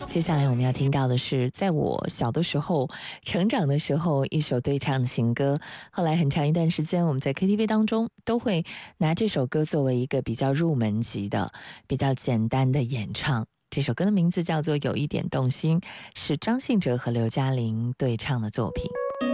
接下来我们要听到的是在我小的时候成长的时候一首对唱情歌，后来很长一段时间我们在 KTV 当中都会拿这首歌作为一个比较入门级的比较简单的演唱。这首歌的名字叫做有一点动心，是张信哲和刘嘉玲对唱的作品。